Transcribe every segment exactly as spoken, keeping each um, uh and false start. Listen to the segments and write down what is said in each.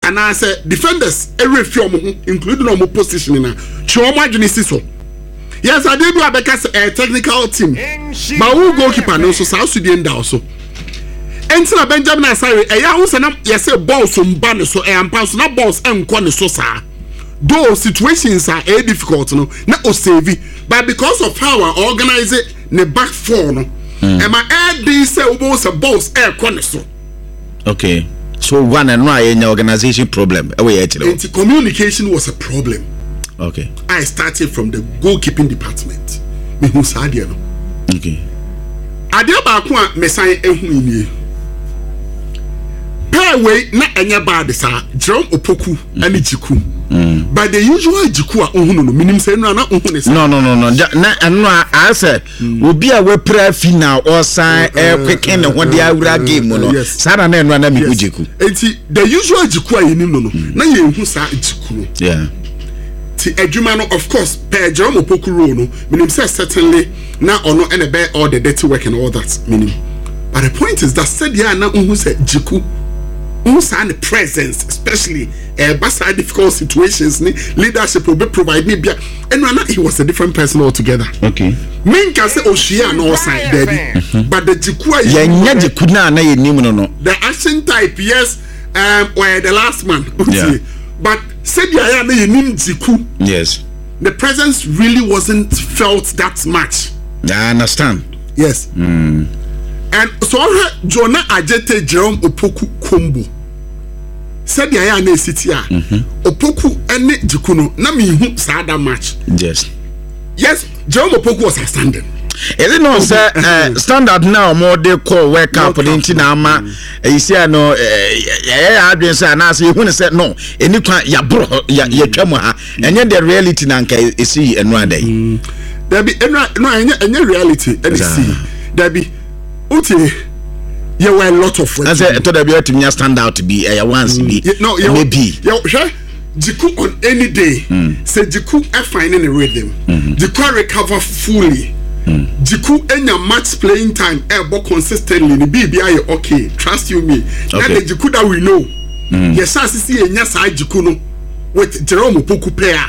and I say defenders every film including on position na choma adwene so yes I dey do abeka a technical team but who goalkeeper no so South Sudan da so entina Benjamin Asare e ya wo na yes balls so mba ne so e ampa so na balls enko ne so sa those situations are a difficult no na o save but because of how I organize it ne back four no mm. and my air dey say obo say balls e ko ne so okay so one and one in organization problem away it communication was a problem okay I started from the goalkeeping department me hu sadia no okay adia ba ko a mesan ehu nie pairway na enya bad sa Jerome Opoku ani Jiku mm. but the usual Jiku a ohunu no minim say no na ohunu say no no no no na eno a say obi a we pra final or sign e quicken ne ho de awura game no sada na eno na me Jiku enti the usual Jiku a yinim no no na ye hu sa Jiku yeah ti adwuma no of course per Jerome Opoku role no minim say certainly na ono ene be all the dirty work and all that minim but the point is that said ya na ohunu say Jiku and presence, especially uh, basa difficult situations, leadership will be provide me bia. And when he was a different person altogether. Okay. Men can say Oshia no side daddy, but the Jikua yeah, yeah, Jikuna na ye no no. The action type, yes, um, where the last man. Yeah. But said ya na ye nim Jiku. Yes. The presence really wasn't felt that much. I understand. Yes. Mm. And so Jonah Ajete Jerome Opoku Kombo said ya ya na city a Opoku ene Jikuno na me hu sada match. Yes. Yes, Jerome Opoku was outstanding. Is it not say uh, standard now more they call wake up in na ama you see no eh adwen say na say hu say no eni kwa ya bro ya ya twam ha enye the reality na nka esi enu adai. There be enu no enye enye reality and see. There be okay, you were a lot of I said, I thought that to me stand out to be a once be no, maybe. Jiku on any day, say Jiku are finding a rhythm. Jiku recover fully. Jiku any match playing time, elbow consistently. The B B I okay, trust you me. That the Jiku that we know. Yes, I see a yes I Jiku no with Jerome Opoku pair.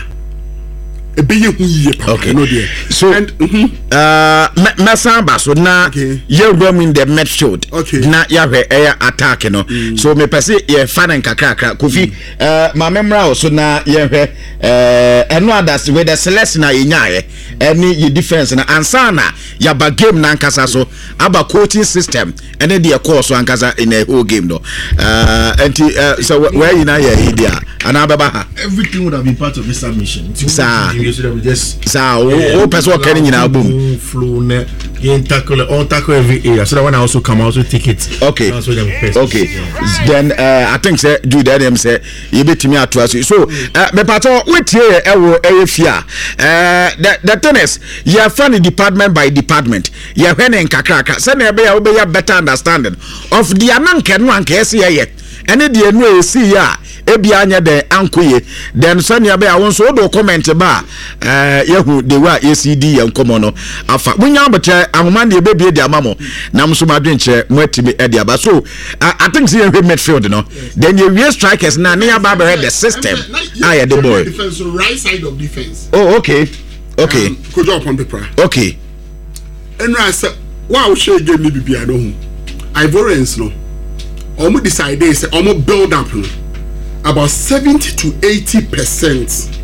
Okay. No dear. So and mm-hmm. uh Masamba so na okay. You roam in the midfield. Okay. Na ya hwe air attack no. Mm. So me pese ye fan nkakrakra Kofi mm. uh ma memra so na ye hwe uh eno others with the selection na yenyae any ye defense na ansana ya ba game na nkasa so aba coaching system ene de course so ankasa in a whole game no. Uh anti uh, so where you na ye idea ana baba ha everything would have been part of this submission. Sa so that we just sa o person what carrying na boom flow net you tackle on tackle every area so that when I also come I also take it okay okay yeah. Then uh, I think say do that them say you bet me at us so uh, me pato wait here e wo e fia uh the the thing is you are funny department by department you are when nkakraka say na be ya we be ya better understanding of the ananke no anke ese ye ene de no e si ya ebi anya de ankoye then sanya be awon so do comment ba eh yehu de wa A C D yan komo no afa munya betre amoma de be bie de amamo na mso madwenche mwatimi e de aba so I think say we midfield no then you we strikers na na ba be the system ah yeah the boy defense right side of defense oh okay okay um, could you upon paper okay and I said wow share game me bibia no hu Ivorians no omo decide say omo build up no about seventy to eighty percent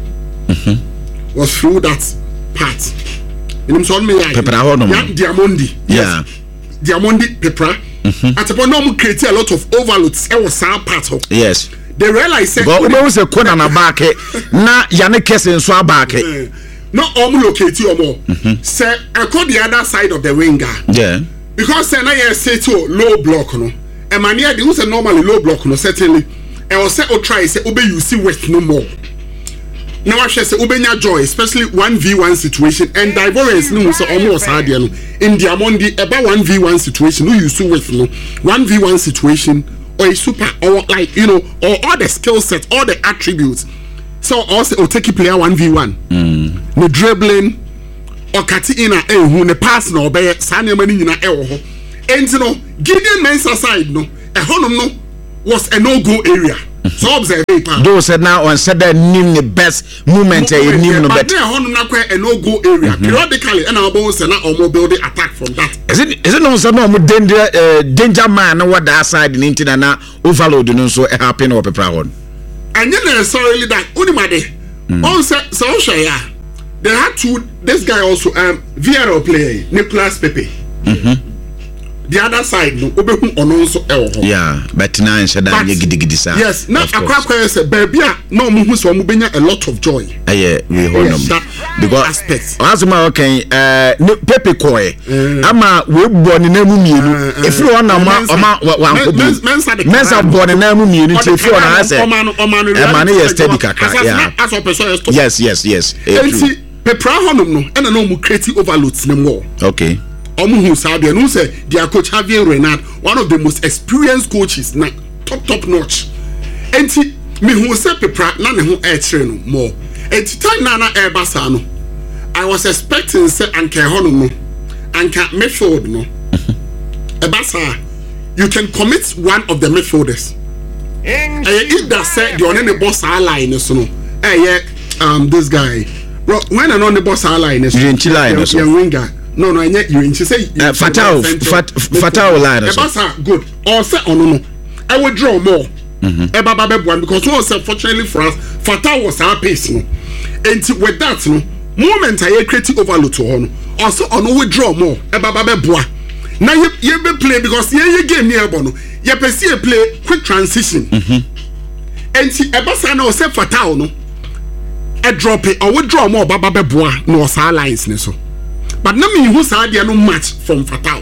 mm-hmm. was through that part. In some way, Diamondi, yeah, Diamondi Pepra. Mm-hmm. At upon no create a lot of overloads. It was some part of yes. They realize that but we was a corner na back na yane kesen so back. Not all locate you more. Say I call the other side of the winger. Yeah, because say na you say to low block no. And mania they was a normally low block no certainly. And will say or try say obey you see with no more. Now I shall say obenya joy, especially one v one situation and divergence no so almost hard no. In Diamondi about one v one situation no you see with no one v one situation or a super or like you know or all the skill set, all the attributes. So also or take player one v one. Mm. No dribbling or cutting in a eh who ne pass no be sanya mani nyina e wo ho. Enti no Gideon Mensah side no e honom no was a no-go area. So observe it. Those said now on said that name the best movement a name no better. A no go area periodically and our bones and our build attack from that. Is it is it not so no danger uh, danger man what that side in internet na overload no so happen or paper one. And not necessarily that only my day. Also so share. They had to this guy also um V R O player Nicolas Pepe. Mm-hmm. The other side no obehu ono nso e wo ho. Yeah, but na nsha da ye gidigidi sa. Yes, na akwa say baby a na omo hu so omo benya a lot of joy. Eh we hold them because aspect. Asuma okay eh Pepe koy ama we born na mu mienu. If you want na ma ma wan ko bi. Mensa born na mu mienu ti if you want na say. E ma na ye steady kaka. Yeah. Yes, yes, yes. Enti Pepra honum no e na no mu create overloads na mo. Okay. Omu Saudi and who said their coach Javier Renard, one of the most experienced coaches, na top top notch. And me who said Pepra none who air train more. And time nana air basano. I was expecting say Anke Honum Anke midfield no. A basa, you can commit one of the midfielders. And if that said the only boss line so no. Eh um this guy. Bro, when an on the boss line is young winger. No, no, I net you. She say uh, fatal, fat, fatal line. Ebasa good. Or say oh no no. I will draw more. Eba babe one because one say fortunately for us, fatal was our pace no. And with that no, moment I create overload to her no. Also on we draw more. Eba babe boa. Now you you be play because you you game near bono. You perceive play quick transition. And see ebasa na say fatal no. A drop it or we draw more. Baba babe boa no sa lines ne so. But na me who said there no match from Fatal.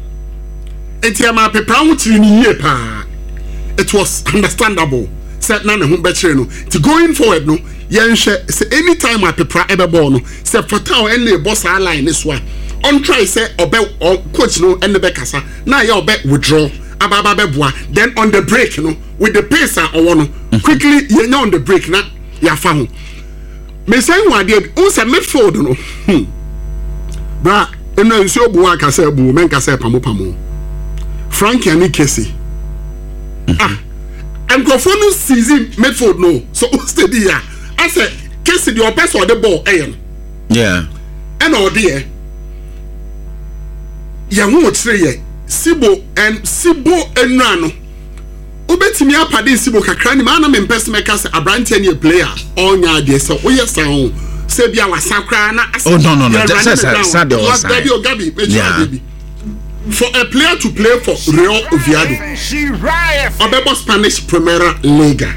Enti ama pepra wuti ni ye pa. It was understandable. Said na ne ho betre no. To going forward no, yen hwe say anytime a pepra ebe ball no, say Fatal en le boss line this one. On try say obe coach no en be kasa. Na ye obe withdraw. Ababa be boa. Then on the break no, with the pacer or no, quickly ye on the break na ya fa ho. Me say wa dey, who say midfield no. Hmm. Bra, eno nso buwa kase bu men kase pamo pamo. Frank and Kesi. Ah. And Grofonu season midfield no. So steady ya. I said Kesi the best or the ball ayen. Yeah. And all there. Ya hu tire ye. Sibo and Sibo enrano. Obetimi apade Sibo kakra ni ma na me mpese me kase Abrante ne player. Onya de so oye sound. Sebia wasakra na oh no no no that's that's sad was Gabi or Gabi yeah. For a player to play for Real Oviedo Obebo Spanish Primera Liga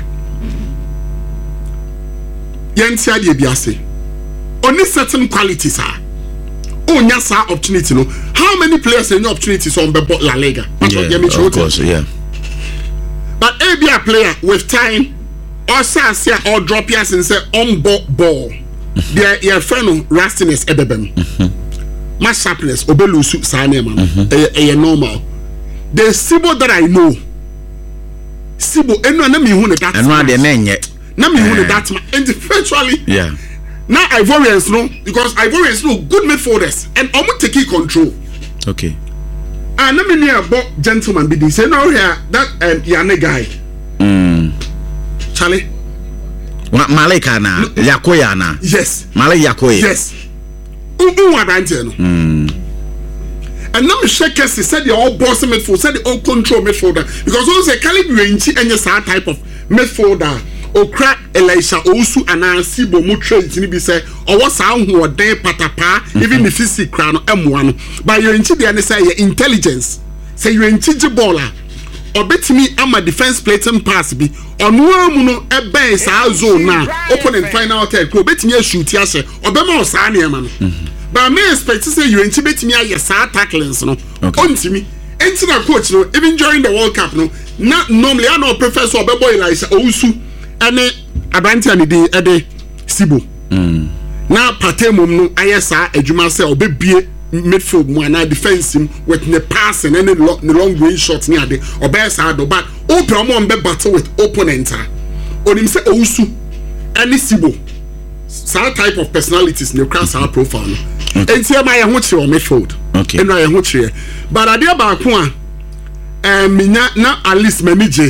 Yentia de biase only certain qualities are onya sa opportunity no how many players any opportunities on Bebo La Liga yeah, of course yeah but a be a player with time or say or drop yes and say on ball there your friend no rastiness ebebem my sharpness obelusu sa na ma eh normal the Sibo that I know Sibo eno na me hu ne that eno ade na enye na me hu ne that and eventually yeah now Ivorians no because Ivorians no good midfielders and omo take control okay and na me near bo gentleman be say now here that um Yane guy mm Charlie Malika na Yakoya na yes Malika Yakoya yes ubu wadante no mm and now me shake Kesi said the all boss midfield said the all control midfielder because those say calibre nchi enye sa type of midfielder okra Elisha Owusu ana Sibo mu trade ni bi say owo sa hu oden patapa even the physical no emwa no but your nchi de ne say your intelligence say your nchi baller obetimi ama defense plating pass bi onu amu no ebe sa zone na opponent final third ko obetimi shoot ya se obema o sa na ma no but me expect say you enti betimi aye sa tacklings no ontimi enti na coach no even during the World Cup no na normally I know professor obebo Elisha Owusu ene Abrante ani de ede Sibo mm na patemum no aye sa adwuma say obebie midfield mu and defense him with the passing and the long range shots near the or best hard but open one be battle with opponent on him say Owusu any Sibo some type of personalities in the class our profile and see my hoche midfield okay and I hoche but I dey back one eh na na at least manage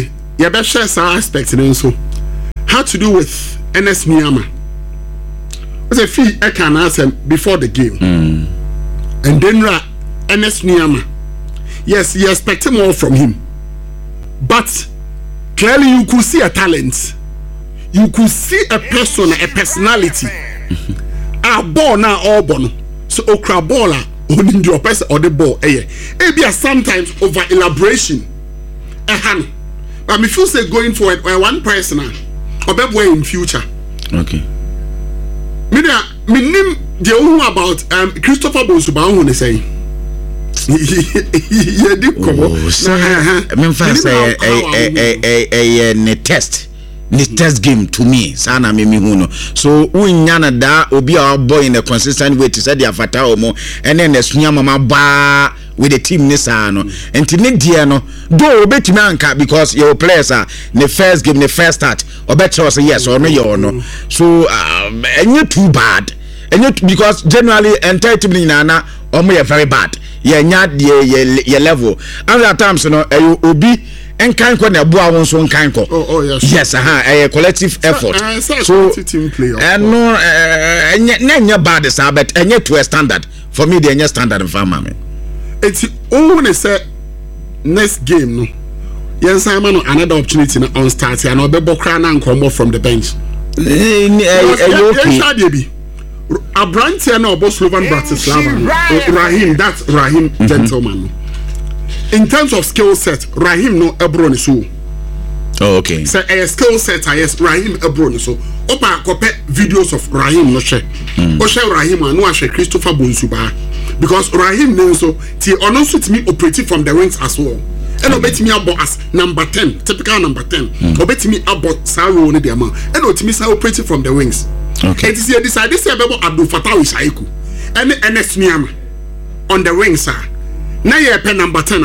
your best share some aspects in so had to do with N S Niyama. Was a fee I can answer before the game, mm. and then N S Niyama. Yes, you expect more from him, but clearly you could see a talent, you could see a person, a personality. A ball now all born, so okra baller only your person or the ball. Eh, maybe sometimes over elaboration. Eh, honey, but me feel say going forward, one person or better way in future. Okay. Me na me name the one about um Christopher Bonsuba who they say. Yeah, did come. I mean, first a a a a a test. Ni test game to me. Sana me me huno. So unyana da obi a boy in a consistent way to say the afata omo. And then the sunya mama ba with the team ni sano. And to ne dia no do obetimi anka because your players are the first game, the first start. Obetimi say yes or no you no. So um, and you too bad. And you because generally entire team ni nana omo you very bad. Yeah, nya ye ye level. And at times you know obi and kind of na boa won so kind of oh oh yes yes aha a collective effort so, uh, so, so team player and no nya bad is but enya to a standard for me the enya standard in farm me it's only say next game no yes I man another opportunity na on start and obebo kra na nkomo from the bench eh okay Abrante na obo Slovan Bratislava Rahim that's Rahim mm-hmm. gentleman. In terms of skill set, Rahim no Ebron so. Oh, okay. So a skill set, yes, Rahim Ebron so. Opa kope videos of Rahim no she. O she Rahim no she Christopher Bonsuba because Rahim no so ti ono so timi operating from the wings as well. And obetimi abo as number ten, typical number ten. Obetimi abo sa role ni dey man. And otimi sa operating from the wings. Okay. It is here decide this here Abdul Fattah Isaiku. And N S Niyama on the wings sir. Now you pen number ten.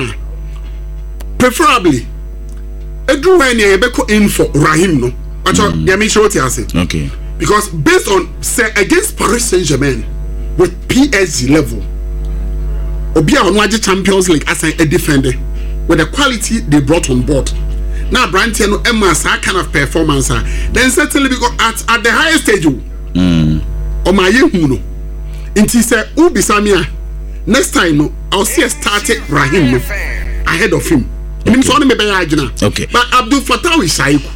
Preferably, edu when you be in for Rahim no. But you make sure what you say. Okay. Because based on say against Paris Saint-Germain with P S G level, Obia on waje Champions League as a defender with the quality they brought on board. Now Brantian no Emma that kind of performance. Then certainly because at, at the highest stage, mm. o my yehu no. Inti say Ubi Samia. Next time, no, I'll see a started Rahim no, ahead of him. Okay. Okay. But Abdul Fattah Isaiku.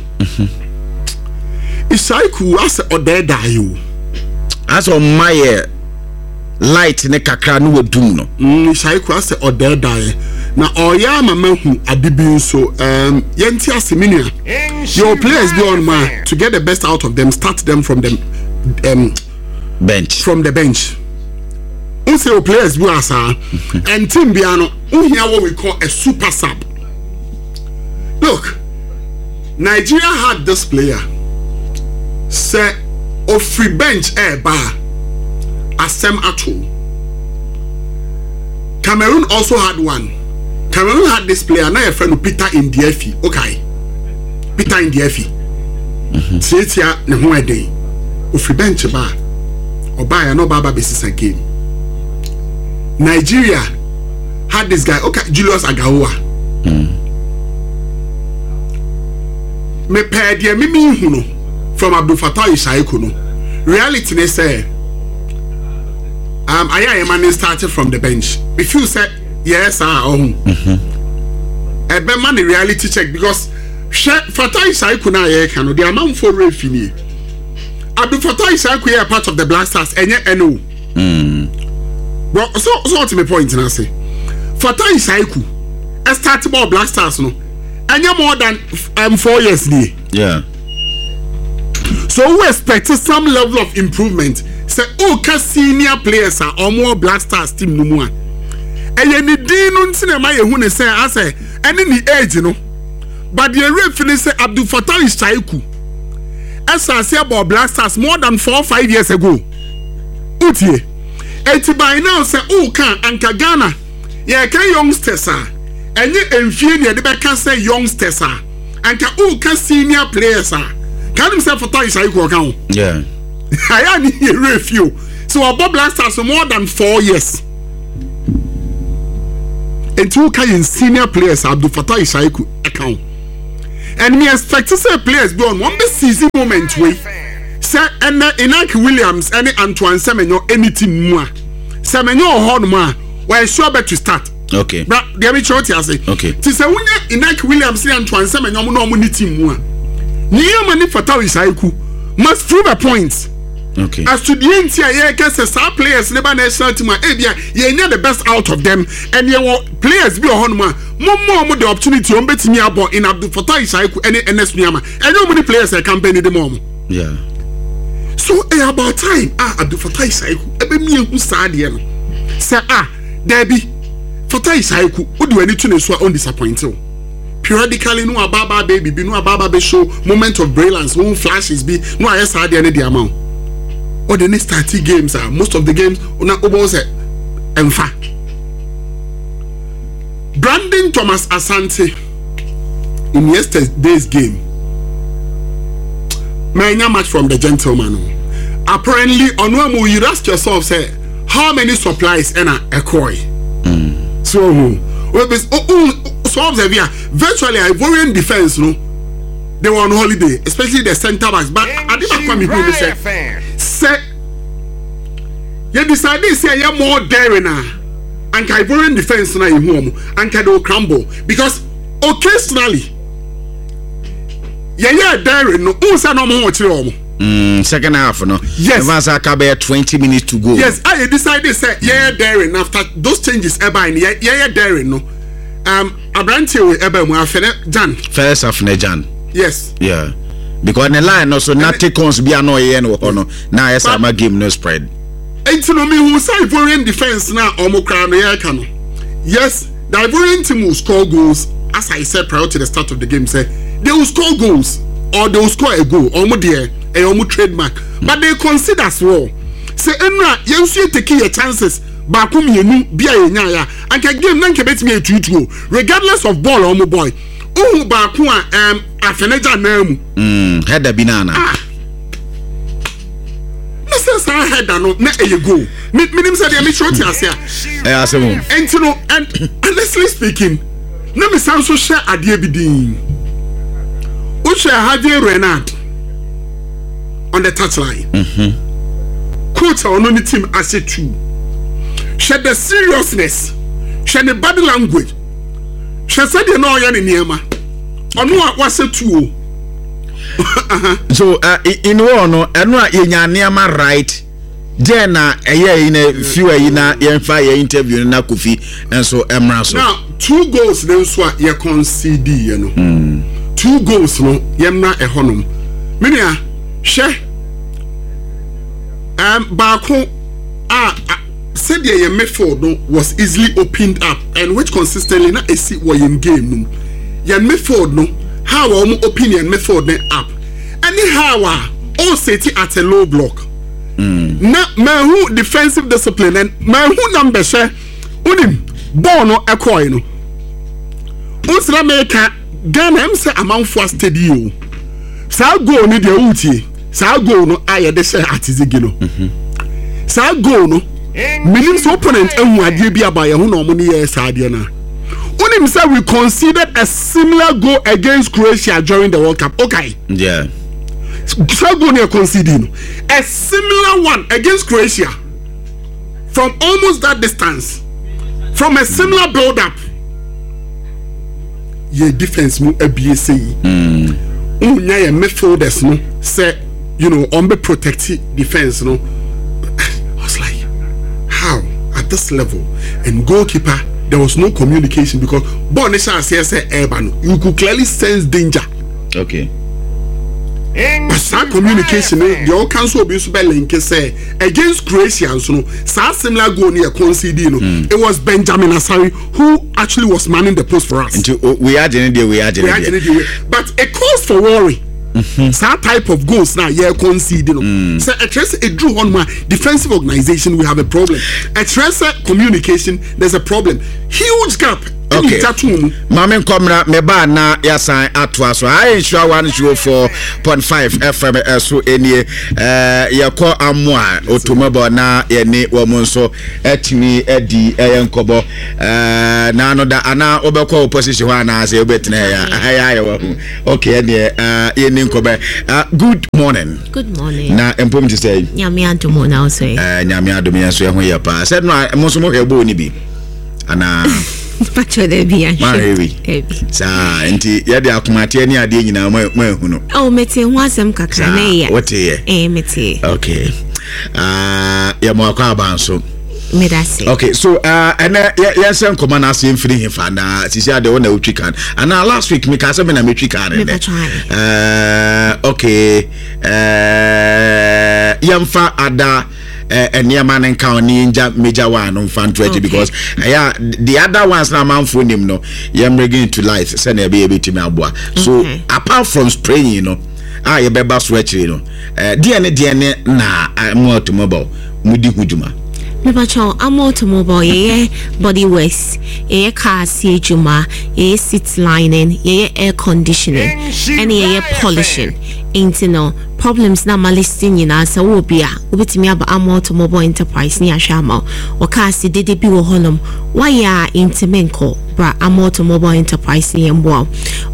Isaiku as a ode dayo. As on my light ne kakra no wadum no. Isaiku as a ode dayo. Na oya mama hu adibi so um yenti aseminia. Your players be on man to get the best out of them, start them from the um bench. From the bench. We say players be as and team biano we hear what we call a super sub. Look, Nigeria had this player say of free bench air bar Asem Ato. Cameroon also had one. Cameroon had this player now a friend Peter Ndiefi. Okay. Peter Ndiefi. Say it here na ho ade. Of free bench bar. Oba ya no baba basis again. Nigeria had this guy, okay, Julius Agawa. Mm. Me pay the mimi huno from Abdul Fattah Isaiku no. Reality they say, um, I am man started from the bench. If you say yes, I own. I bet man the reality check because Fattah Isaiku na ye can the amount for refini. Abdul Fattah Isaiku is part of the Black Stars and yet no. Mm. Well, so so what's my point now say? Fattah Isaiku, a start ball Black Stars no, and you more than um four years there. Yeah. So we expect some level of improvement. Say, oh, cause senior players are or more Black Stars team no more. And you need no cinema you wanna say I say, and in the age you know. But the reference say Abdul Fattah Isaiku, as I say about Black Stars more than four or five years ago. Utie. Eti by now say oh can anka Ghana ye can youngsters ah enye emfie ne de be can say youngsters ah anka oh can senior players ah can him say Fattah Isaiku kan yeah I am here review so about Black Stars for more than four years and two can senior players Abdul Fattah Isaiku account and me expect to say players be on one be season moment way say and Inaki Williams any Antoine Semenyo anything more Semenyo horn ma why sure bet to start. Okay. But the other short say. Okay. To say when Inaki Williams and Antoine Semenyo no money team more. Niya mani Fatawi Saiku must prove a point. Okay. As to the N T I A, guess some players never national team. Eh, yeah, you need the best out of them, and you want players be on man. More more the opportunity on betting me about in Abdul Fattah Isaiku and N S Miyama. And how many players I campaign the mom. Yeah. So eh, about time ah Abdul Fattah Isaiku. Ebe me who sad yen. Say ah Debbie Fattah Isaiku. Who do anything so undisappointed? Periodically no ababa baby be no ababa be show moment of brilliance. No flashes be no I sad yen the amount. Or the next thirty games are most of the games on almost in fact. Brandon Thomas Asante in yesterday's game. Many match from the gentleman. Apparently, on one you ask yourself, say, how many supplies and a koi? Mm. So, so virtually Ivorian defense, no. They were on holiday, especially the centre backs. But I didn't come here say, say, you decided say you're more daring now, and Ivorian defense now in home, and can crumble because occasionally, yeah, yeah, daring no, who's no more mm, second half, no. Yes, Vasa twenty minutes to go. Yes, I decided say yeah, daring after those changes. Eba in yeah, yeah, daring no. Um, Abranti we eba mo afene Jan. First afene Jan. Yes. Yeah. Because the line also not take ons be annoying no no. Now yes I'm a game no spread. Enti no me who say Ivorian defense na omo kra no ya ka no. Yes, the Ivorian team will score goals as I said prior to the start of the game say they will score goals or they will score a goal omo there e omo trademark mm. But they consider as well. Say enra yensu take your chances back home yenu bia yenya ya and ka game na nke betimi etutu regardless of ball omo boy. Oh, back one um afeneja name. Mm, header banana. Ah. No sense I header no na e go. Me me say dey me short here. Eh asemo. And you know and honestly speaking, no me sound so share ade bidin. O share Javier Renard on the touchline. Mhm. Coach on the team as a two. Share the seriousness. Share the body language. She said you know you're in Niema. Or no, what's it too? So, uh, in one, and what in your Niema right? Jenna, a year in a few in a fire interview in Nakufi, and so Emraso. Now, two goals, then swat your concede, you know. Mm. Two goals, no, Yemna a honum. Minia, she um, Baku, ah. Said your midfield was easily opened up and which consistently not a seat was in game no. Your midfield no how our opinion midfield up. Anyhow all city at a low block. Mm. Na man who defensive discipline and man who number share unim born no a coin no. Usra America Ghana am say amount for stadium. Sa go no de uti. Sa go no aye de share atizigi no. Mhm. Sa go no Millions opponent and who had be about who no money yes Adiana. When himself we considered a similar goal against Croatia during the World Cup. Okay. Yeah. So go near conceding a similar one against Croatia from almost that distance, from a similar build up. Your defense mu A B S. Hmm. Unya your midfielders no say you know on be protected defense no. I was like. How at this level and goalkeeper there was no communication because Bonisha says urban you could clearly sense danger. Okay. But some communication the all council be super link say against Croatians no so similar goal near conceding mm. It was Benjamin Asari who actually was manning the post for us. Until we are there we are there. But it calls for worry. Mm-hmm. That type of goals now, yeah, conceding. Mm. So, a trace a drew on my defensive organization, we have a problem. A trace communication, there's a problem. Huge gap Okay. Tatum. Mamen Comra, Meba na Yasan Atwas. I ensure one show four point five F M so any uh Yako Amwa, Otomabo na Yeni Womonso, Etini, Eddie, Ayan Kobo, uh Nano da Ana Obako opposition one as a bit. Okay, uh Yenin Kobe. Uh good morning. Good morning. Na empom to say Nyame adomo na say. Uh Nyame adomo so ho ya pa. Said no mo so mo hebo ni bi. Ana Pacho de bia. Ma heavy. Sa enti ya de akomate ani ade nyina ma hu no. Oh meti ho asem kakra na ya. What ye? Eh meti. Okay. Ah ya mo akwa abanso. Me da say. Okay, so uh and ya sen koma na asem firi himfa na sisi ade wona utwi kan. Ana last week me ka se me na metwi kan ne. Uh okay. Uh yamfa ada and yeah man and count ninja major one on fan twenty because yeah the other ones now man for him no yeah I'm bringing to life send a baby to me abua. So apart from spraying you know ah you be bass stretch you know uh D N A D N A na more automobile mudi hujuma me pacho am automobile ye body works ye car see juma ye seat lining ye air conditioning and ye polishing ain't no problems na malisting yina sa wo bia obetimi aba am automobile enterprise ni ahwama o car see dede bi wo honom why ya intimenko bra am automobile enterprise ni mbo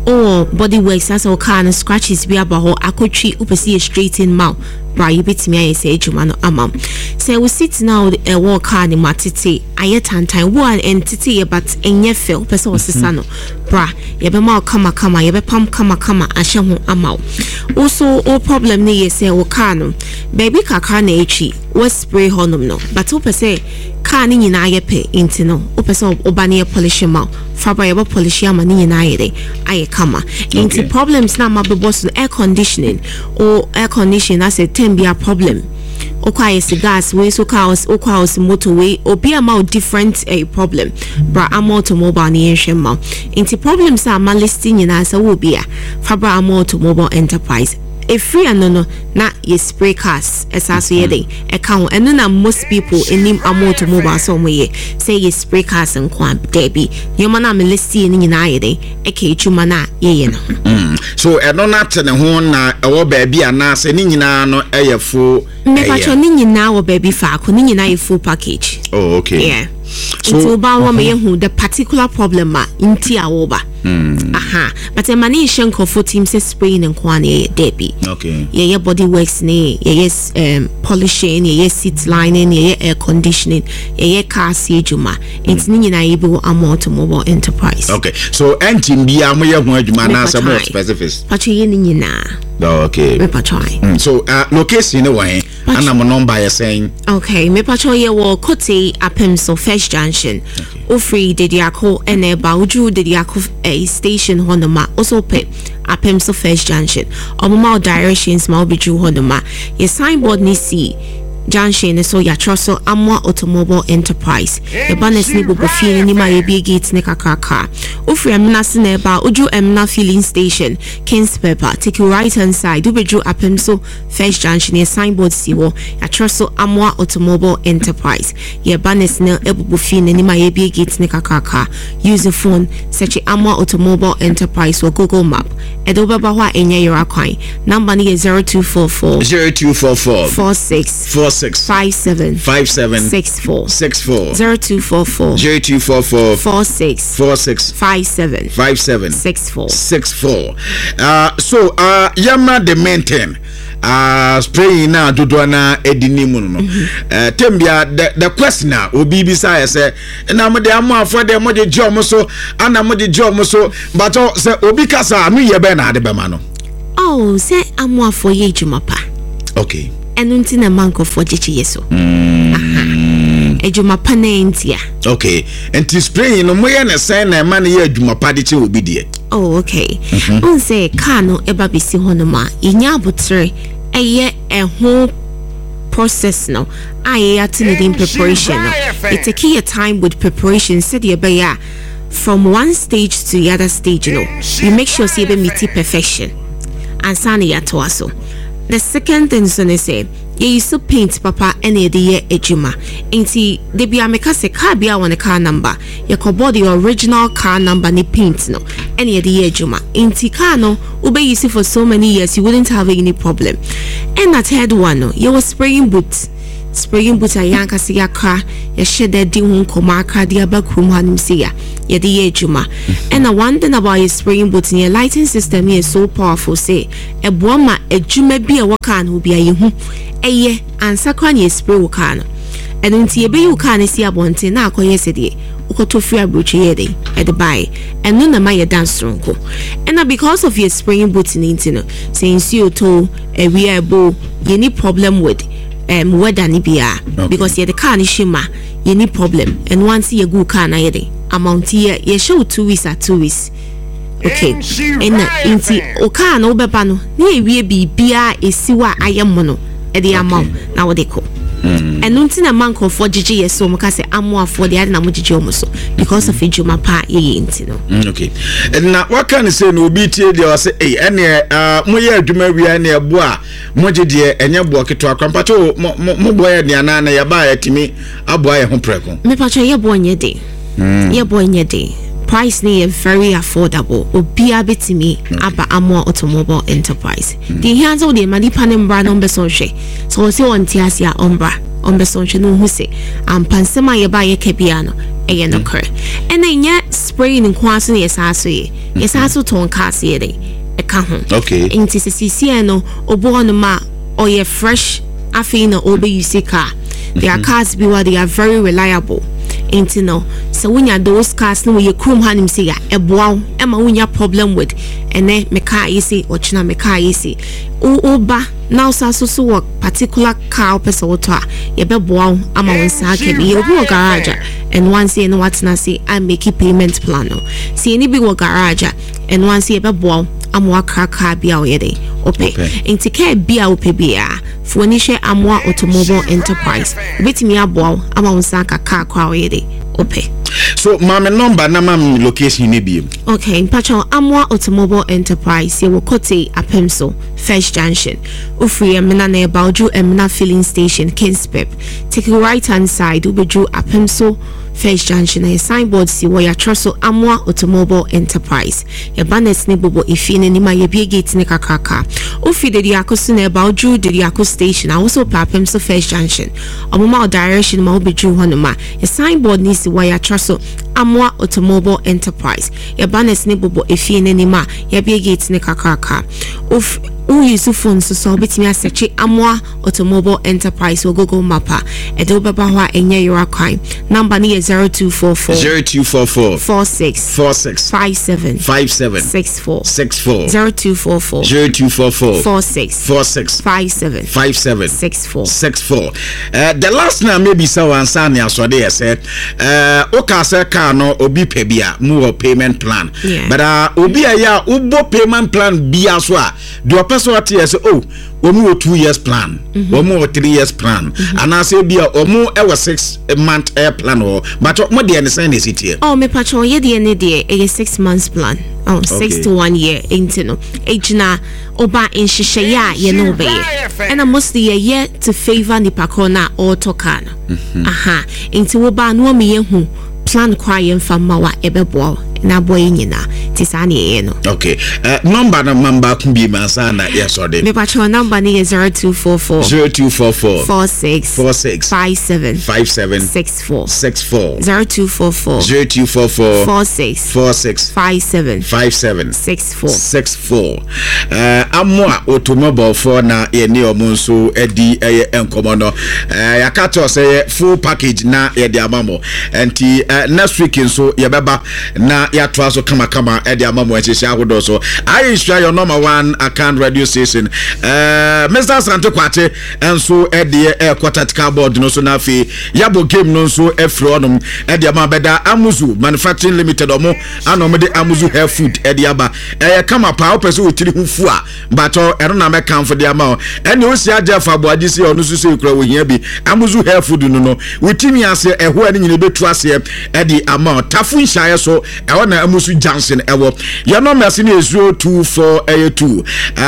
o body works as o car no scratches bi aba ho akotwi upesi a straight in mouth bra you betimi aye say adwuma no amam say we sit now e wo car ni matete aye tantan wo an entity but enye feel person o sisa no bra ye be ma kama kama ye be pam kama kama ahye ho amaw also o problem ni ye say wo car no baby kakra na echi we spray honum no but o pese car ni nyina ye pe inti no o pese oba na polish ma fabra ye polish ama ni nyina ye de aye kama inti problems na ma be boss air conditioning or air conditioning as a tembia problem okay is gas we so cars o cars motorway or be a different a problem bra am automobile ni enhwema inti problems are ma listing na sa wo bia fabra am automobile enterprise a free and no na ye spray cars esaso ye dey e kan eno na most people enim am automobile so mo ye say ye spray cars and kwan debi yoma na me listing ni nyina ye dey e ka etuma na ye ye no so eno na tene ho na ewo ba bia na se ni nyina no eye full me pacho ni nyina wo baby fa ko ni nyina ye full package. Oh okay. Yeah. So into ba wo me hu the particular problem ma inti awoba. Mm. Aha. But emanation for team say spraying and kwan ye debi. Okay. Yeah, yeah, body works ne, yeah, yes, um polishing, yeah, yes, seat lining, yeah, air conditioning, yeah, yeah, car see juma. It's ni nyina ye be am automobile enterprise. Okay. So entim bia mo ye ho adwuma na some more specifics. Pacho ye ni nyina. Oh, okay. Me pacho. Mm. So uh location ne wan ana mo number you saying. Okay, me pacho ye wo Kote Apem so First Junction. Okay. Ofri Dediako ene ba uju Dediako a station honoma also pe Apem so First Junction. Omama directions ma obiju honoma. Ye signboard ni see Junction so ya troso amwa automobile enterprise. The banners ni bobo feel ni ma yebi gate ne kakaka. Ofri amna sine ba uju emna filling station Kings Pepper take you right hand side ubeju Apem so First Junction ye signboard siwo ya troso amwa automobile enterprise. Ye banners ne ebobo feel ni ma yebi gate ne kakaka. Use the phone search amwa automobile enterprise or Google Map. Edo baba wa enye yora kwan. Number ni zero two four four zero two four four four six four six five seven five seven six four six four zero two four four zero two four four four six four six five seven five seven six four six four. Uh so uh yama the maintain uh spraying na dodo na edini mu no eh tembia the the question na obi bi say say na mo de amafo de mo de job so ana mo de job so but say obi kasa no ye be na ade be ma no. Oh say amafo ye juma pa. Okay. Enunti na manko for jichi yeso. Mm. Ejuma pa na entia. Okay. Enti spraying no mo ye na say na ma na ye adwuma pa de che obi de. Oh okay. Mm-hmm. On say car no eba bisi honoma. Inya abotre eye eho process no. Aye atini preparation no. It take your time with preparation said ye be ya from one stage to the other stage you know. You make sure say be meet perfection. And sani ya to aso. the second thing so they say you used to paint papa any the year ejuma inti they be a make say car be a car number you can buy the original car number ni paint no any the year ejuma inti car no ube use it for so many years you wouldn't have any problem. And that third one no you was spraying boots spraying boots a yanka see ya car ya shed that di hun koma car di abakrum hanim see ya ya the year ejuma. And the one thing about your spraying boots in your lighting system is so powerful say a boama a jume be a wakan who be a you eye ansa kwan ye spray wo car no eno nti ye be you car ne si abonte na akoye sedie ukoto free abrochi ye dey e de buy eno na ma ye dance ronko and because of your spraying boots in it no since you to e we able you need problem with um weather ni bia because ye the car ni shima you need problem and once ye go car na ye dey amount ye ye show two weeks at two weeks. Okay, and inti o car no beba no na e wie bibia esiwa ayemo no e dey amount na wo dey ko and nti na man ko for gigi yes so mo ka say amo afo dey na mo gigi o mo so because of ejuma pa ye nti no. Okay, and na what can say no obi tie dey o say eh ene mo ye adwuma wi ene ebo a mo gigi enye bo keto akwampa to mo bo ye dia na na ya ba ya timi abo aye ho preko me pa che ye bo nye dey ye bo nye dey price ni very affordable obia betimi aba amo automobile enterprise the hands of the money panem brand on besonche so say on tiasia ombra on besonche no hu say am pansema ye ba ye kebiano e no kre and then yet spraying in kwaso yes aso ye yes aso ton cars ye dey e ka ho okay inti sisi no obo no ma or ye fresh afi na obe you see car their cars be what they are very reliable. Ain't no so when you those cars no you chrome hanim say ya e boa ema when you problem with and then me car you see or china me car you see o oba now so so work particular car person what you be boa ama won sa ke be you go garage and once you know what na say I make a payment plan no see any big garage and once you be boa amwa car car bia oyede ope enti car bia ope bia fo ni hwe amwa automobile enterprise betimi aboa ama wonsa ka car kwa oyede ope so mama number na mam location ni bi okay mpacho amwa automobile enterprise ye wokote apemso first junction ufri emna na ebauju emna filling station Kinspep take a right hand side ubeju apemso first junction a signboard si wo ya troso amwa automobile enterprise ya banners ne bobo ifine ni ma ye bie gate ne kakaka ufi de diakosu na ebauju de diakosu station also apemso first junction omoma direction ma ubeju honoma ya signboard ni si wo ya troso amwa automobile enterprise ya banners ne bobo ifine ni ma ye bie gate ne kakaka uf u use phone so so betimi asearch amwa automobile enterprise wo Google mapa e do baba ho enye your crime number ni zero two four four zero two four four four six four six five seven five seven six four six four zero two four four zero two four four four six four six five seven five seven six four six four. Uh, the last na maybe so answer ni asode ye say uh oka say car no obi pe bia mu payment plan yeah. but uh obi aya ubo payment plan bia so a do person what ye say oh omu two years plan omu three years plan and I say bia omu e was six month air plan or but mo dey understand this it here oh me pacho ye dey ne dey a six months plan oh okay. six to one year into no ejina oba in shisha ya ye no be and mostly ye year to favor ni pakona or tokana aha into oba no me ye hu plan kwa ye mfa mawa ebebo na boy nyina tisani ye no okay uh, number na mamba kumbi masana yes or me pacho number ni zero two four four zero two four four four six four six five seven five seven six four six four zero two four four zero two four four four six four six five seven five seven six four six four. Uh, amwa automobile for na ye ni omunso edi eye enkomo no uh, yakato say full package na ye di amamo enti uh, next week nso ye beba na ya to aso kama kama edi amamo ehihia hodo so I share your number one account radio station uh, Mister Sante Kwate enso edi e quarter board no so na fi yabo game no so efro onum edi amabeda Amuzu Manufacturing Limited omo anom de Amuzu Hair Food edi aba e kama pa opese otiri hufu a but ero na me kan for de ama eni o si aja fa bo agi si onu so so ikura wo hia bi Amuzu Hair Food no no witimi ase eho ani nyine betu ase edi ama tafu nhyae so e wona Amuzu Johnson e wo your number is zero two four two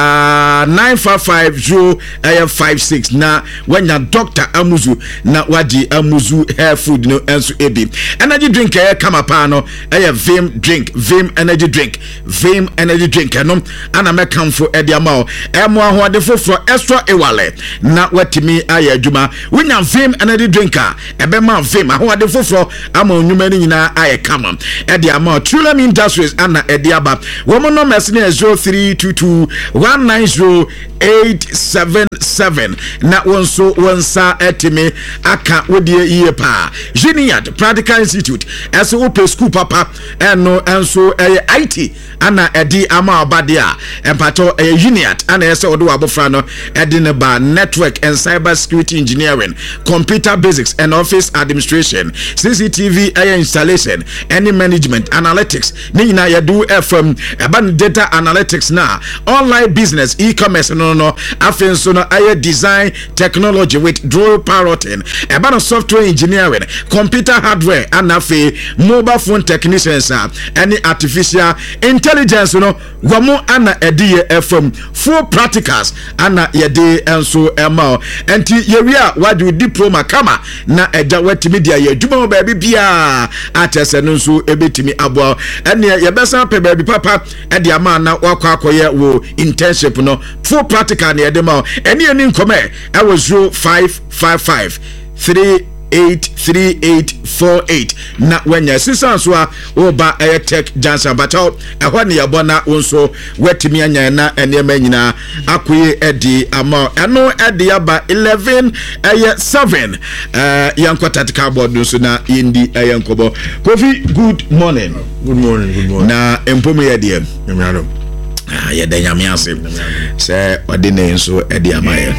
uh nine five five zero five six na when your doctor Amuzu na waji Amuzu hair food no enso ebi energy drink eh kama pa no eh Vim drink Vim energy drink Vim energy drink no ana me kamfo e dia ma o e mo ahoade foforo extra ewale na watimi aye adwuma wonya Vim energy drink a e be ma Vim ahoade foforo ama onwuma ni nyina aye kama e dia ma Trulam Industries ana e dia ba wo mo no mesne zero three two two one nine zero eight seven seven na wonso wonsa etimi aka wodie iye pa Geniad Practical Institute eso ope school papa eno enso eh, I T ana edi ama obadia empato eh, Geniad ana eso odo abofra no edi ne ba network and cyber security engineering, computer basics and office administration, C C T V eh, installation, any management analytics ni nyina yedu from ban data analytics na online business e-commerce no no afenso no aye design technology with drone piloting ebana software engineering, computer hardware and afi mobile phone technicians uh, any artificial intelligence no wamo ana ediye fm full practicals ana yede enso ema enti yewia wadu diploma kama na eja wetimi dia ye dwuma baabi bia atese no nso ebetimi abo ene yebesa pe baabi papa ede ama na wakwa akoye wo internship no full practical na yede ma ene eni nkome e was zero five five five three eight three eight four eight na wenya sisan so a oba air tech Johnson bato ehwa ne yabona wonso wetimi anya na enema nyina akoye edi ama eno edi aba eleven aye seven eh yankota cardboard no so na indi ayankobo Kofi good morning good morning good morning na empomu yediem nyamiado ah yeda nyamiase se odine nso edi amaye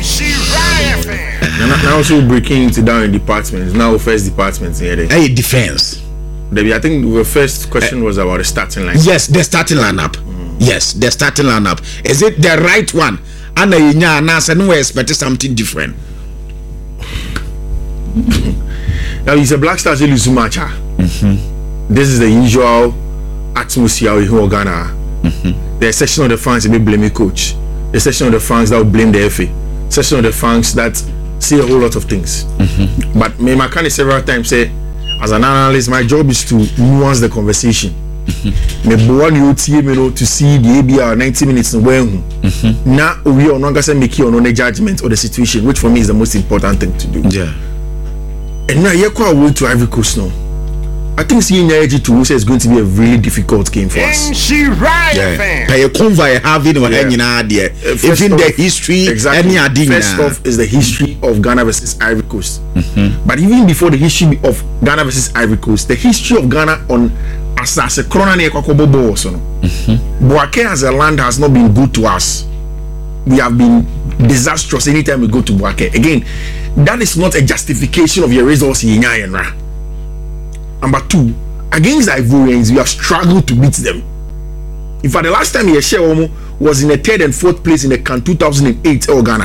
and now also breaking into down in departments. Now first departments here. Hey, defense. Debbie, I think the first question uh, was about the starting line. Yes, the starting lineup. Mm. Yes, the starting lineup. Is it the right one? And I know we expect something different. Now he's a Black Stars Elusumacha. Mm-hmm. This is the usual atmosphere in Ghana. Mm-hmm. The section of the fans that will blame the coach. The section of the fans that will blame the F A. Section of the fans that say a whole lot of things. Mm-hmm. But me Makani several times say, as an analyst, my job is to nuance the conversation. Me board you team me to see the A B R ninety minutes when now we are not gonna make you on a judgment of the situation, which for me is the most important thing to do. Yeah. And now you're quite away to Ivory Coast now. I think seeing Nigeria to Russia is going to be a really difficult game for us. Yeah. Pay a convoy having or any idea. Even the history, exactly. Any First off is the history of Ghana versus Ivory Coast. Mm-hmm. But even before the history of Ghana versus Ivory Coast, the history of Ghana on Asase Corona ne Kwakobobo also. Bouaké as a land has not been good to us. We have been disastrous anytime we go to Bouaké. Again, that is not a justification of your results in Yanyana. Number two, against the Ivorians, we have struggled to beat them. In fact, the last time Yeshe was in the third and fourth place in the CAN two thousand eight or Ghana.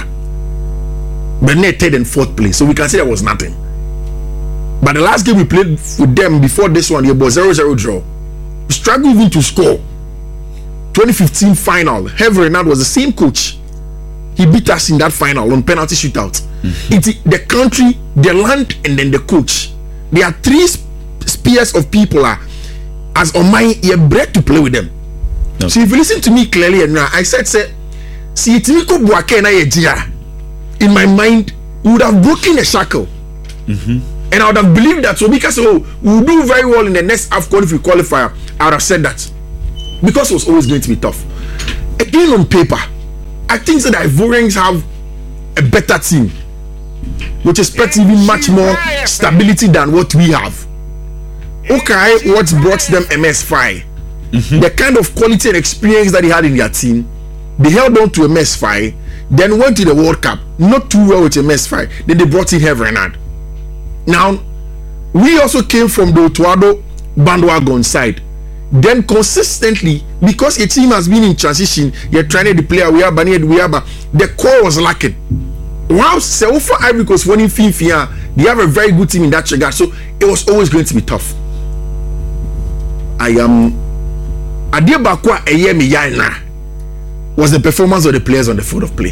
But not third and fourth place, so we can say there was nothing. But the last game we played with them before this one, it was zero zero draw. We struggled even to score. twenty fifteen final, Hervé Renard was the same coach. He beat us in that final on penalty shootout. Mm-hmm. It's the country, the land, and then the coach. There are three spears of people are as on my ear bred to play with them. Okay. So if you listen to me clearly and now I said say see Timiko Bouaké na yejia in my mind would have broken the shackle. Mm-hmm. And I would have believed that so because oh we'll do very well in the next AFCON if we qualify, I would have said that. Because it was always going to be tough. Again on paper, I think that the Ivorians have a better team, which expects even much more stability than what we have. Okay, what brought them M S five? Mm-hmm. The kind of quality and experience that they had in their team, they held on to M S five, then went to the World Cup, not too well with M S five. Then they brought in Hervé Renard. Now, we also came from the Otuado bandwagon side. Then consistently, because a team has been in transition, you're trying to play we are we are the core was lacking. Whilst Seofa Ivory Coast winning Finfia, they have a very good team in that regard, so it was always going to be tough. I am Adeɛ baako a ɛyɛ me yan na was the performance of the players on the field of play.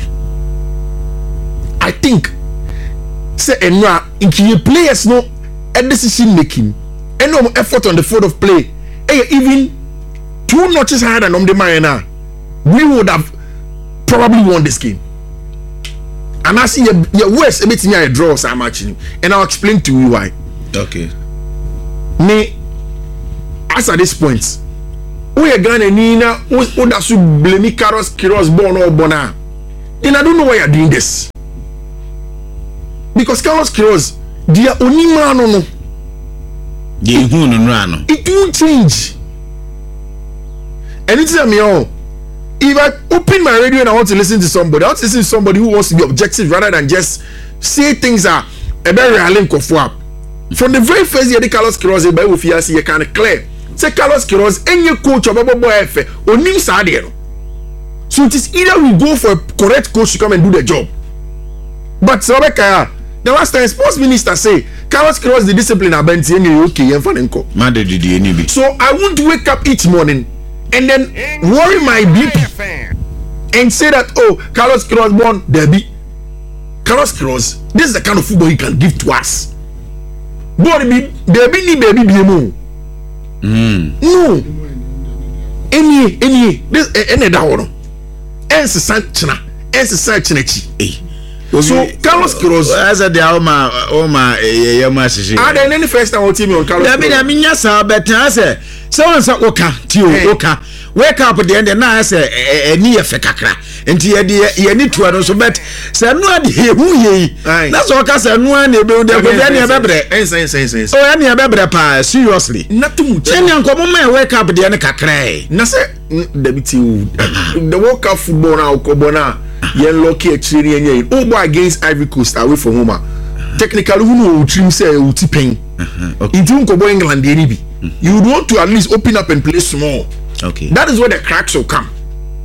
I think say enra inki players no a decision making and no effort on the field of play. Hey, even two notches higher than on the Marina, we would have probably won this game. And I see your, your worst a bit near a draw, so I'm actually, and I'll explain to you why. Okay. Me, as at this point, we are gonna Nina, who does you blame me, Carlos Quiroz, born or Bona. Then I don't know why you're doing this. Because Carlos Quiroz, they are only man no no. It won't change. And it's a me all. If I open my radio and I want to listen to somebody, I want to listen to somebody who wants to be objective rather than just say things are a very real for. From the very first year, the Carlos Quiroz, by with you, see, kind of clear. Say Carlos Quiroz, any coach of Bobo F, or Nim Sadio. So it is either we go for a correct coach to come and do the job. But Sobeka, the last time sports minister say Carlos Quiroz the discipline abenti any okay and fanenko. Mother did you any So I won't wake up each morning and then worry my B P and say that oh Carlos Quiroz born Debbie. Carlos Quiroz, this is the kind of football he can give to us. Born be Debbie ni baby be mo. Mm. No. Any any this any that one. Ense sanchina. Ense sanchinachi. Eh. So Carlos Quiroz as a the Oma Oma Yama Shishi. Are there any first time team on Carlos? I mean, I mean, yes, I bet I say so and so. Okay, Tio, okay. Wake up at the end, and I say a near fekakra. And you need to also bet. Say no, who ye? That's all. Cause no one they build their baby. Oh, any a baby pa seriously. Nothing. Any uncle man wake up at the end of kakra. No say the World Cup football now, Kobona. Yen lucky actually and oh boy against Ivory Coast away from home. Technically, who know trim say uti pain. It won't go England any. You would want to at least open up and play small. Okay. That is where the cracks will come.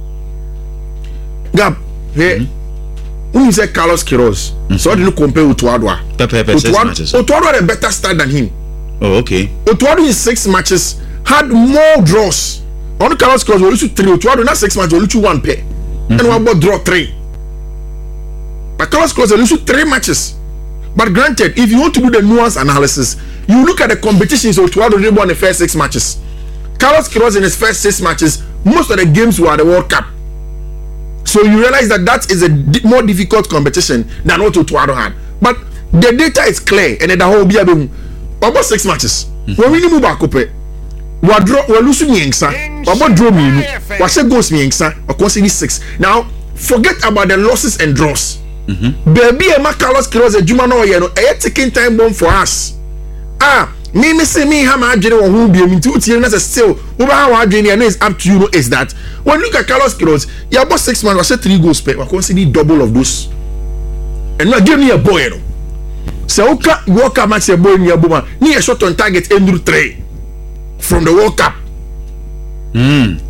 Gab, hey, when you say Carlos Quiroz, so I didn't compare with Otuadwa. Otuadwa had a better start than him. Oh, okay. Otuadwa in six matches had more draws. On Carlos Quiroz, we only three. Otuadwa not six matches, only one pair. And we about draw three. But Carlos Quiroz only three matches. But granted, if you want to do the nuance analysis, you look at the competitions of Otuadwa won the first six matches. Carlos Quiroz in his first six matches, most of the games were the World Cup. So you realize that that is a di- more difficult competition than what Otuadwa had. But the data is clear, and the whole be about six matches. When we move back up, we draw, we lose Yengsa, we about draw me, we say goes Yengsa, or consider six. Now forget about the losses and draws. Mm-hmm. Baby, Emma Carlos Quiroz a Jumano, you know, a taking time bomb for us. Ah. Me me say me have my general who be me two teams as still over how our junior is up to you know, is that when you look at Carlos Quiroz, you about six months, I said three goals per, I consider double of those. And now give me a boy, you know. So okay, World Cup match a boy in your boomer, me a shot on target end three from the World Cup. Hmm.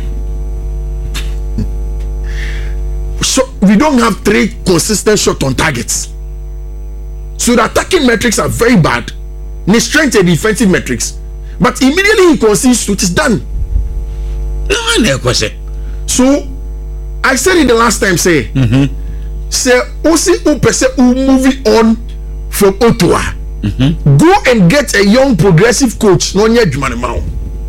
So we don't have three consistent shot on targets. So the attacking metrics are very bad. Ni strength and defensive metrics, but immediately he concedes, it is done. No one question. So I said it the last time. Say, mm-hmm. say, Osi Upese moving on from Ottawa. Mm-hmm. Go and get a young progressive coach. No need money now.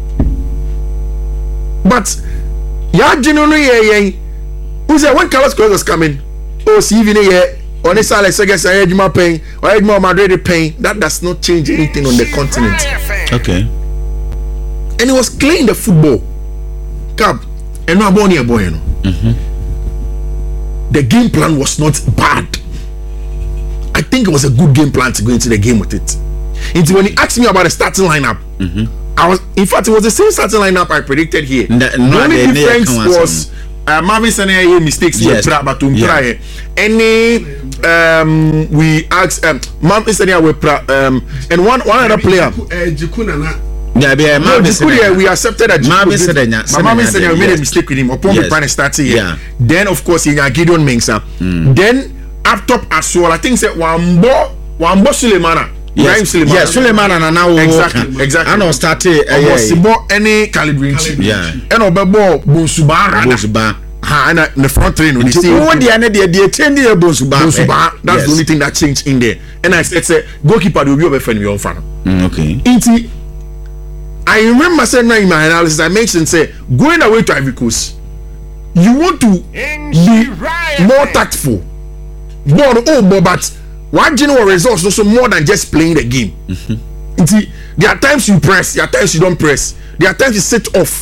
But ya genuinely yeah, who said when Carlos Quiroz was coming? Oh, see even here. On this side, like I say, Ejima paying or Ejima Madrid paying, that does not change anything on the continent. Okay. And it was clean the football. Cap, and now born here, boy, you know. Mm-hmm. The game plan was not bad. I think it was a good game plan to go into the game with it. Until when he asked me about the starting lineup, mm-hmm. I was, in fact, it was the same starting lineup I predicted here. No, the only no, difference was uh, Marvin Sané mistakes. Yes. But to yeah. Any. Um, we asked um, Marvin Sané we um, and one one other player. Yeah, yeah, no, Jikudia, we accepted that Marvin Sané. But Marvin Sané we made a mistake with him. Upon the plan started here. Yeah. Then of course he had Gideon Mensah. Mm. Then up top as well, I think said Wambo Wambo Sulemana. Yes, Suleiman. Yes, Suleiman and now exactly, exactly. I know started. Was any calibration? Yeah. And obebo Bonsuba. Bonsuba. Ha, and the front train. We see what the end the the ten year Bonsuba. Bonsuba. That's the only thing that changed in there. And I said, say goalkeeper will be over for your fan. Okay. Inti. I remember saying in my analysis, I mentioned say going away to Ivory Coast, you want to be more tactful. More oh, but what general results also more than just playing the game. Mm-hmm. See, there are times you press, there are times you don't press, there are times you sit off.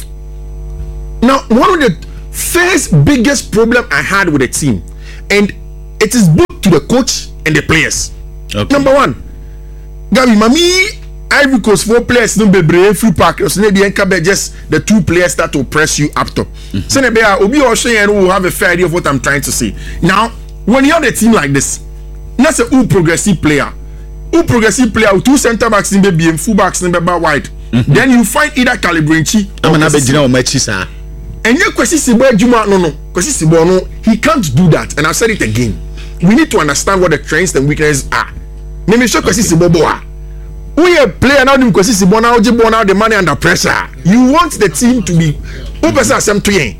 Now, one of the first biggest problem I had with the team, and it is both to the coach and the players. Okay. Number one, Gabi Mami, Ivory Coast four players no be brave free pack. So maybe encabe just the two players that will press you up top. Mm-hmm. So maybe Obi Osho will have a fair idea of what I'm trying to say. Now, when you have a team like this, that's a who progressive player, who progressive player with two centre backs in baby and full backs in baby wide. Mm-hmm. Then you find either Calibrinchi or Messi. And you question Sibo Juma no no, question Sibo no, he can't do that. And I said it again. We need to understand what the strengths and weaknesses are. Maybe show question Sibo Boa. We a player now them question Sibo now Jibo now the money under pressure. You want the team to be who person some to yen.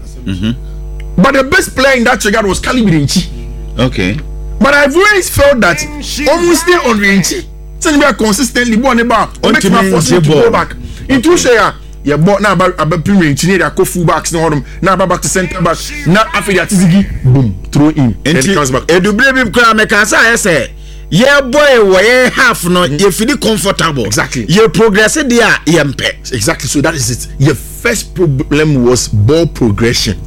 But the best player in that regard was Calibrinchi. Okay. But I've always felt that almost there on Rinchi. So we are consistently born about on make my force to go back. Into share. Yeah, but now about about Rinchi need a go full backs no them. Now back to centre back. Now after that Tizigi boom throw in. Then he comes back. Edu brave kra make asa say. Yeah boy we half no you feel comfortable. Exactly. You progress there yempe. Exactly. So that is it. Your first problem was ball progression.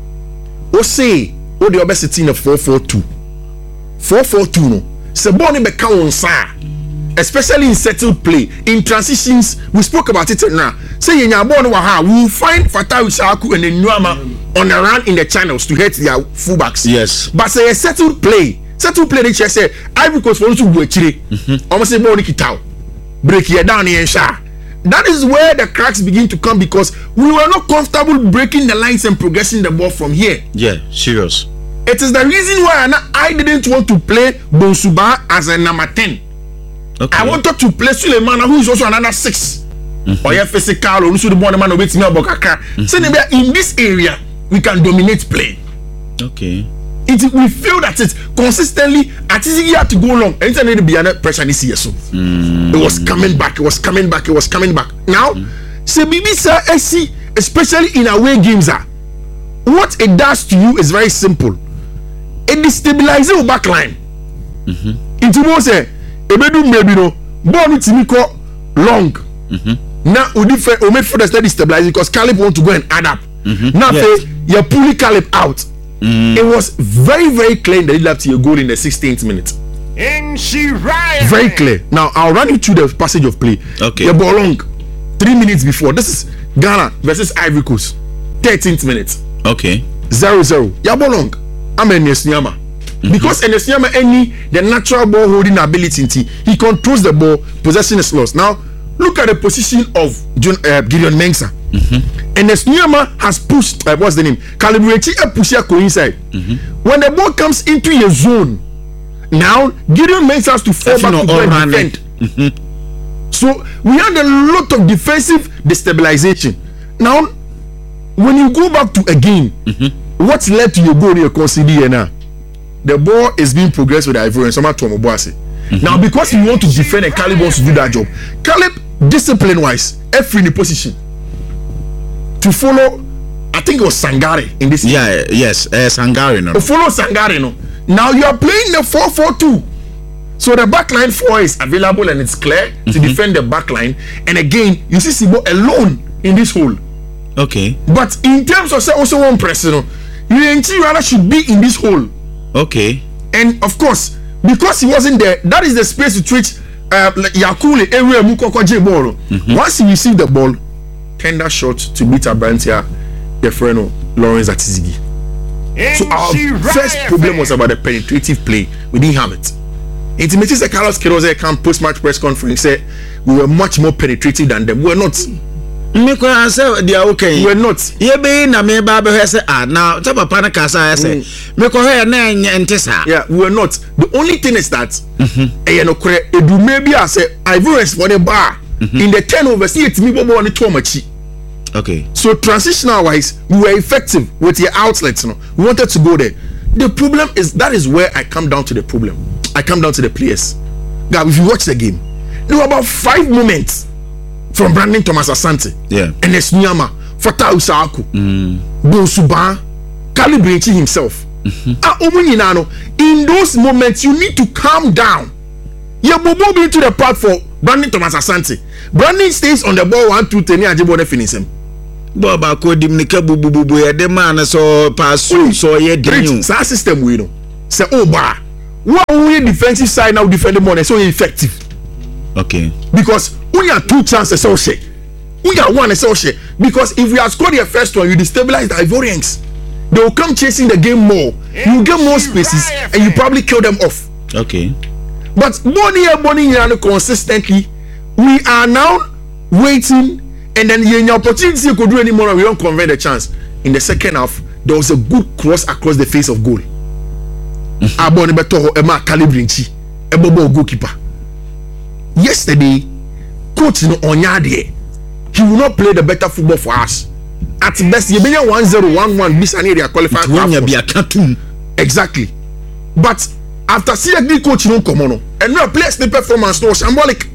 O say what the best team of four four two. four four two no. Se ball be count sa. Especially in settled play, in transitions, we spoke about it now. Say in your ball no ha, we will find Fatawu Saku and Nyama on the run in the channels to hit their fullbacks. Yes. But say a settled play, settled play they say Ivory Coast for to go chire. Almost say ball nikitao. Break here down here sha. That is where the cracks begin to come because we were not comfortable breaking the lines and progressing the ball from here. Yeah, serious. It is the reason why I didn't want to play Bonsuba as a number ten. Okay. I wanted to play Suleiman, who is also another six. Mm-hmm. Or yeah, physical, or also the one man waiting me about Kaka. So in this area, we can dominate play. Okay. It we feel that it consistently. At least you had to go long. Anytime there be under pressure this year, so mm-hmm. it was coming back. It was coming back. It was coming back. Now, say B B C S C, especially in away games, are what it does to you is very simple. It destabilizes your back line. Mm-hmm. It will say. Ebedu maybe no ball no timi ko long mm-hmm. Now odi fe o make for the steady stabilize because Caleb want to go and add up mm-hmm. Now yes. Fe you pull Caleb out mm. It was very very clear that he left your goal in the sixteenth minute. Very clear. Now I'll run you through the passage of play. Okay. The ball long three minutes before. This is Ghana versus Ivory Coast, thirteenth minute. Okay. Zero zero. Ya ball long. I'm in Nyama. Mm-hmm. Because Enesiyama any the natural ball holding ability, he controls the ball, possession is lost. Now look at the position of John, uh, Gideon Mensah. Mm-hmm. Enesiyama has pushed. Uh, what's the name? Calibrate a pusher coincide. Mm-hmm. When the ball comes into your zone, now Gideon Mensah has to fall back to go and defend. Mm-hmm. So we had a lot of defensive destabilization. Now, when you go back to again, mm-hmm. what led to your goal you consider now? The ball is being progressed with the Ivorian. Someone to Moboase. Mm-hmm. Now, because you want to defend and Caleb wants to do that job, Caleb, discipline wise, every in the position to follow. I think it was Sangare in this. Yeah, game. Yes, uh, Sangare. No. To follow Sangare. No. Now you are playing the four four two. So the backline four is available and it's clear mm-hmm. to defend the backline. And again, you see Sibo alone in this hole. Okay. But in terms of also one person, you rather should be in this hole. Okay. And of course, because he wasn't there, that is the space to which uh, Yakule area Mukoko ball. Mm-hmm. Once he received the ball, tender shot to beat Abantia, the friend Lawrence Atizigi. So our first problem was about the penetrative play. We didn't have it. Intimates the Carlos Queiroz can post-match press conference said we were much more penetrative than them. We were not. Me ko answer they are okay. We are not. Ye be na me ba be say ah now tell papa na kasa say me ko here na ente sa. Yeah, we were not. The only thing is that mm-hmm. ɛyɛ no korɛ edume bi a sɛ Ivorians for the bar in the ten over see it me bobo ne to machi. Okay. So transitional wise, we were effective with your outlets. No, we wanted to go there. The problem is that is where I come down to the problem. I come down to the players. God, if you watch the game, there were about five moments from Brandon Thomas Asante, yeah, and Esnyama, Fata Usaku, mm. Bosuba, Calibrechi himself. Mm-hmm. In those moments, you need to calm down. You move into the part for Brandon Thomas Asante. Brandon stays on the ball one, two, ten, and you finish him. Baba ko dimnika bubu bubu ya de man so pass so ye den sa system we no say oh ba who we defensive side now defend more so effective. Okay, because we have two chances so share we have one so share because if we have scored the first one you destabilize the Ivorians, they will come chasing the game more, you get more spaces and you probably kill them off. Okay, but money and money consistently we are now waiting. And then the opportunity you could do anymore, we don't convert the chance. In the second half, there was a good cross across the face of goal. Abone beto Emma Calibrinchi, a bobo goalkeeper. Yesterday, coach no Onyade, he will not play the better football for us. At best, you been one zero one one. This area qualified. Be a cartoon. Exactly. But after seeing the coach no come on, and no players the performance no symbolic.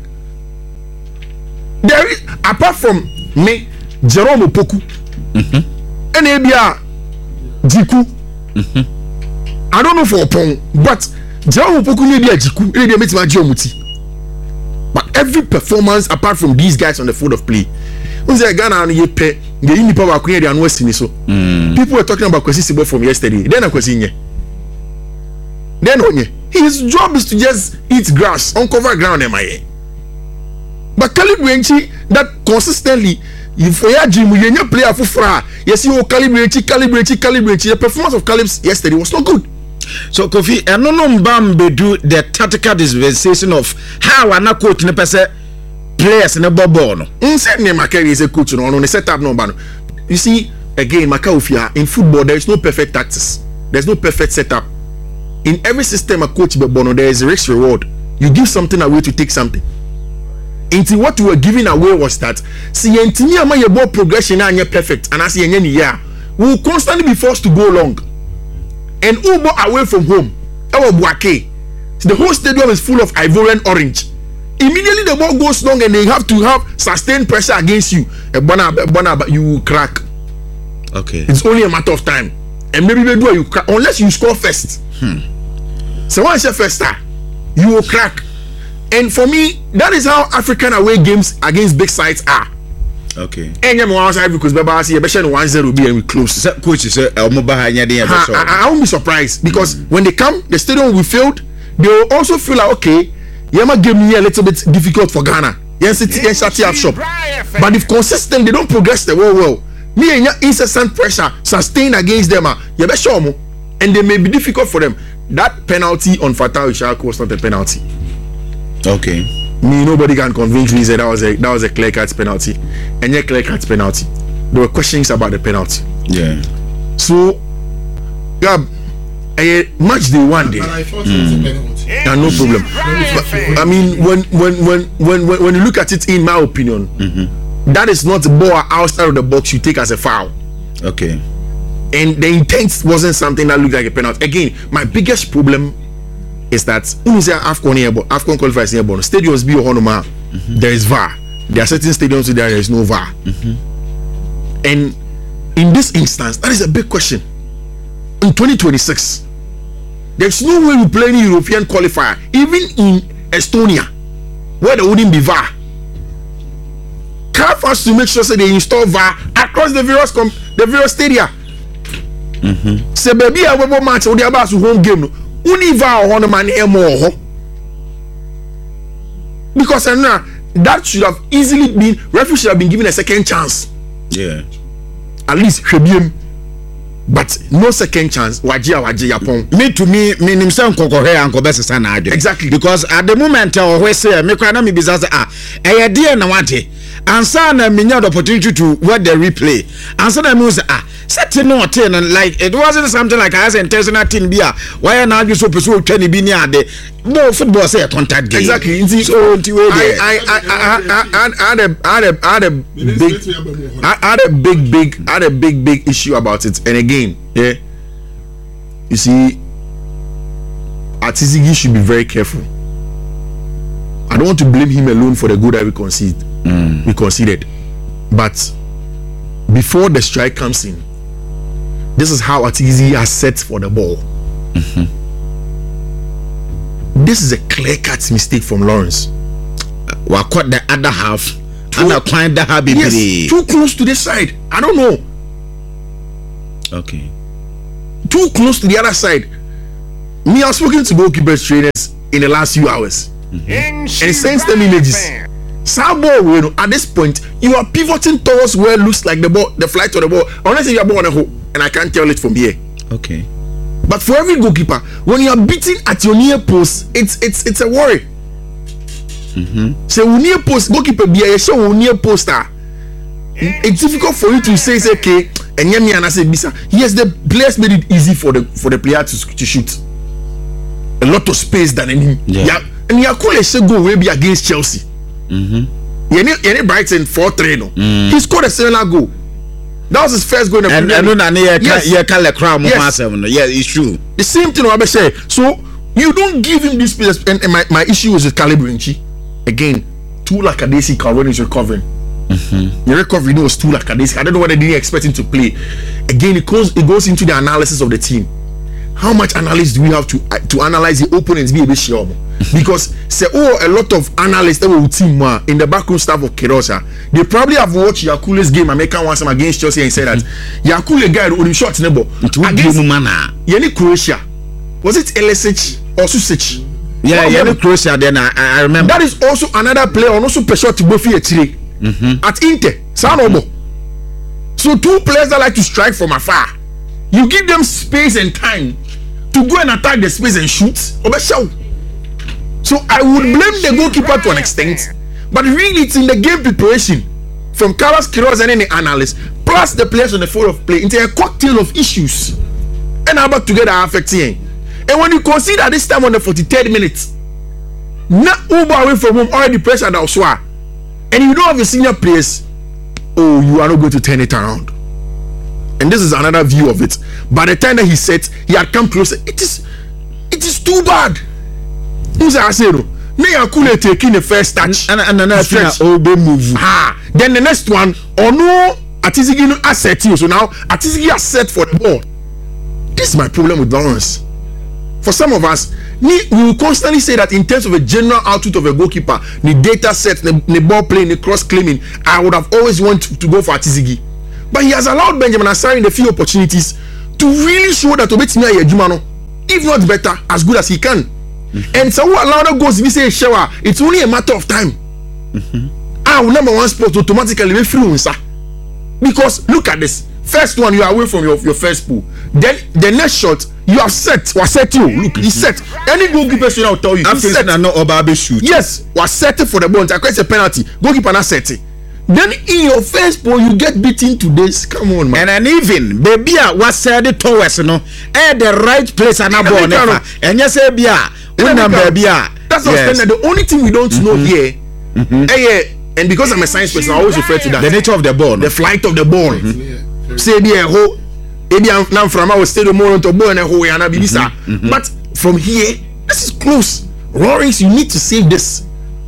There is, apart from me, Jerome Opoku, mm-hmm. and Ebia Jiku. Mm-hmm. I don't know for Opon, but Jerome Opoku may be a Jiku, maybe a Mitima Jomuti. But every performance apart from these guys on the field of play, when they Ghana and you pay the Indi Power Queen and West in so people were talking about Kwesi Sibo from yesterday. Then a Kwesi Then on his job is to just eat grass, uncover ground, am I? But Calibrenchi that consistently, if we are Jim, we are player for fra. Yes, you Calibrenchi, Calibrenchi, Calibrenchi. The performance of Calibs yesterday was not good. So Kofi, I no no mbambe do the tactical dispensation of how an coach ne pese players in a ball no. Instead, Makari is a coach no on the setup no ban. You see, again, Makafia in football there is no perfect tactics. There's no perfect setup. In every system a coach be bono there is a risk reward. You give something away to take something. Into what we were giving away was that see entimi ama your ball progression na anye perfect and as yenye ni ya we will constantly be forced to go long and Ubo away from home. Ewo Buake. The whole stadium is full of Ivorian orange. Immediately the ball goes long and they have to have sustained pressure against you. Ebona ebona you will crack. Okay. It's only a matter of time. And maybe they do you crack unless you score first. Hmm. So once you first start, you will crack. And for me, that is how African away games against big sides are. Okay. And you know, because Baba see a one zero be and we close. Coach is a I won't be surprised because mm. when they come, the stadium will filled. They will also feel like okay, Yama give me a little bit difficult for Ghana. Yes, it's a shut shop. But if consistent, they don't progress the well well. Me and your incessant pressure sustained against them, you better show them, and they may be difficult for them. That penalty on Fatah Ishaku was not a penalty. Okay. Me, nobody can convince me that that was a that was a clear cut penalty, and a clear cut penalty. There were questions about the penalty. Yeah. So, yeah, a match day one day. I thought mm. it was a penalty. Yeah, no problem. But, I mean, when when when when when when you look at it, in my opinion, mm-hmm. that is not a ball outside of the box you take as a foul. Okay. And the intent wasn't something that looked like a penalty. Again, my biggest problem is that when say Afcon here, Afcon qualifiers here, stadiums be honoma. Mm-hmm. There is V A R. There are certain stadiums where there is no V A R. Mm-hmm. And in this instance, that is a big question. In twenty twenty-six, there's no way we play any European qualifier, even in Estonia, where there wouldn't be V A R. C A F has to make sure that they install V A R across the various com- the various stadia. Mm-hmm. So baby, I will match on the about home game. Univa on man emo because uh, now that should have easily been referee should have been given a second chance. Yeah, at least Shebium, but no second chance. Wajia wajia pon. Me to me, me nimsa nkoko he anko bese sana ade. Exactly, because at the moment I always say me kwa na me bizaza ah eh die na wate ansa na me nya the opportunity to watch the replay ansa na me say ah Setting no ten and like it wasn't something like as intentional thing be a why now you so pursue twenty be near the no football say a contact game. Exactly. So I I I I I had a I had a I had a big I had a big big I had a big big issue about it. And again, yeah, you see, Atizigi should be very careful. I don't want to blame him alone for the good that we conceded. Mm. We conceded, but before the strike comes in, this is how Atizigi has set for the ball. Mm-hmm. This is a clear-cut mistake from Lawrence. We caught the other half and applying the habit. Yes, too close to the side. I don't know. Okay. Too close to the other side. Me, I've spoken to goalkeepers trainers in the last few hours, mm-hmm. and sends them images. Sabo, at this point, you are pivoting towards where it looks like the ball, the flight of the ball. Unless you are born a hole, and I can't tell it from here. Okay. But for every goalkeeper, when you are beating at your near post, it's it's it's a worry. Mm-hmm. So when near post goalkeeper be a show near poster, it's difficult for you to say, say okay, and yemi and I say bisa. Yes, the players made it easy for the for the player to to shoot. A lot of space than any. Yeah. yeah and Yakule should go way be against Chelsea. Mm-hmm. Yeni Yeni Brighton four three no. Mm. He scored a similar goal. That was his first goal in the and, Premier League. And yes. yes. yes. Yeah, it's true. The same thing I say. So you don't give him this space. And, and my, my issue is with Calibrinchi. Again, Tula Kadesi Calvin is recovering. Mm-hmm. The recovery was Tula Kadesi. I don't know what they didn't expect him to play. Again, it goes it goes into the analysis of the team. How much analysis do we have to uh, to analyze the opponents? Be a bit sure because say oh a lot of analysts that will team uh, in the backroom staff of Kerosa, they probably have watched Yakule's game American once against Chelsea and said that Yakule guy on short nebo against Yeni Croatia. Was it L S H or Susic? Yeah, Yeni Croatia. Then I, I remember that is also another player on also pressure to Bofi Etire mm-hmm. at Inter Sanobo. So two players that like to strike from afar. You give them space and time to go and attack the space and shoot. So I would blame the goalkeeper to an extent, but really it's in the game preparation from Carlos Queiroz and any analyst, plus the players on the field of play, into a cocktail of issues. And how about together affecting? And when you consider this time on the forty-third minute, not Uber away from home, already pressure that was why, and you don't have a senior players, oh, you are not going to turn it around. And this is another view of it. By the time that he said he had come closer, it is it is too bad. Who's I say no? Now Yakule taking the first touch and and then Obe move. Ah, then the next one, or no Atizigi no asset you. So now Atizigi has set for the ball. This is my problem with Lawrence. For some of us, we will constantly say that in terms of a general output of a goalkeeper, the data set, the, the ball playing, the cross claiming, I would have always wanted to go for Atizigi. But he has allowed Benjamin Asare in the few opportunities to really show that Obetimi Ayejumano, if not better, as good as he can. Mm-hmm. And so what allowed goes if you say shower, it's only a matter of time. Mm-hmm. Our number one spot automatically be free, sir. Because look at this. First one, you are away from your, your first pool. Then the next shot, you have set. Was set you. Look, he set. Any goalkeeper should now tell you. After set. No Obabe shoot. Yes, was set for the ball. I create a penalty. Goalkeeper not set it. Then in your first ball you get beaten to this. Come on, man. And, and even baby was said it towards no at the right place and a ball never. And yes, baby, baby. That's not yes. The only thing we don't mm-hmm. know here. Mm-hmm. Eh, and because I'm a science person, I always refer to that. The nature of the ball, the flight of the ball. Mm-hmm. Say be a ho, maybe I'm now from our stadium more to ball and a ho and a bibisa. But from here, this is close. Lawrence, you need to save this.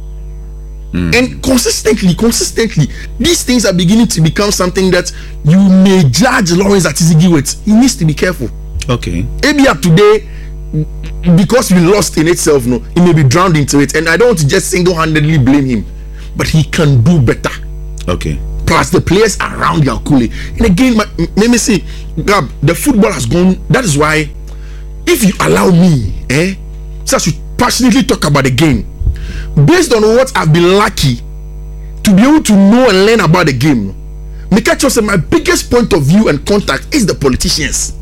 Mm. And consistently, consistently, these things are beginning to become something that you may judge Lawrence Atizigi with. He needs to be careful. Okay. Maybe up today, because we lost in itself, no, he may be drowned into it. And I don't want to just single-handedly blame him, but he can do better. Okay. Plus the players around Yakule. And again, my, let me see, Gab, the football has gone. That is why, if you allow me, eh, so I should passionately talk about the game. Based on what I've been lucky to be able to know and learn about the game, Mikacho said my biggest point of view and contact is the politicians.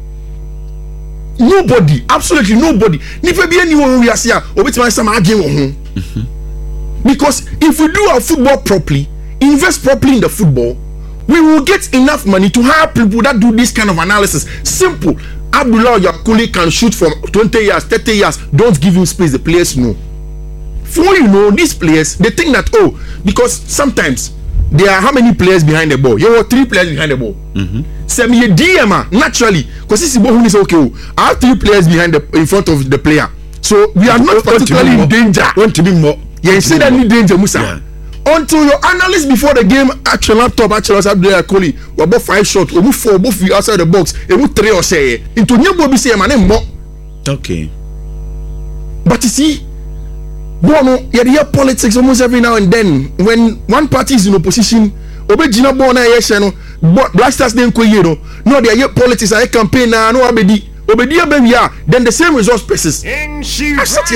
Nobody, absolutely nobody. Never be anyone we are here. Because if we do our football properly, invest properly in the football, we will get enough money to hire people that do this kind of analysis. Simple. Abdullah Yakuli can shoot from twenty years, thirty years. Don't give him space. The players know. For you know, these players, they think that, oh, because sometimes there are how many players behind the ball? You have three players behind the ball. Mm-hmm. So me D M naturally, because this is what we say, okay, I have three players behind the in front of the player. So we are not particularly in danger. Want to be more? Yeah, you say that need danger, Musa. Yeah. Until your analyst before the game, actual laptop, actual Abdullah Yakuli, we about five shots, we move four, both you outside the box, we move three or say into new Bobby say man more. Okay. But you see, Bono, you hear politics almost every now and then. When one party is in opposition, Obe Gina Bona Yeshano, Black Stars then Koyero, no, they hear politics, I campaign now, no Abedi, Obedia baby, then the same results persist. I said